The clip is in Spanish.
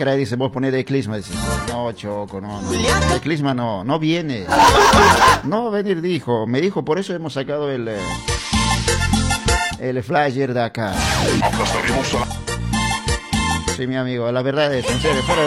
lacra, dice, vos ponés de Clisma. Dice, no, Choco, no. De Clisma no viene. No va a venir, dijo. Me dijo, por eso hemos sacado el flyer de acá. Sí, mi amigo, la verdad es, en serio, fuera